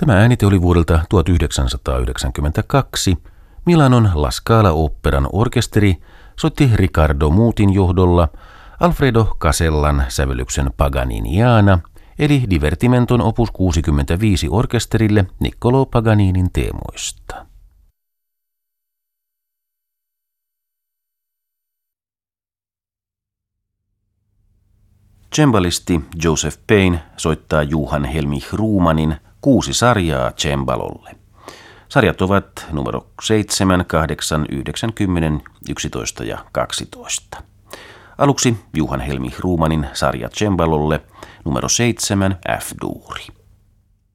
Tämä äänite oli vuodelta 1992. Milanon La Scala-oopperan orkesteri soitti Riccardo Mutin johdolla Alfredo Casellan sävellyksen Paganiniana, eli Divertimenton opus 65 orkesterille Niccolò Paganinin teemoista. Cembalisti Joseph Payne soittaa Johann Helmich Ruhmanin 6 sarjaa cembalolle. Sarjat ovat numero 7, 8, 9, 10, 11 ja 12. Aluksi Johann Helmich Ruhmanin sarja cembalolle numero 7 F-duuri.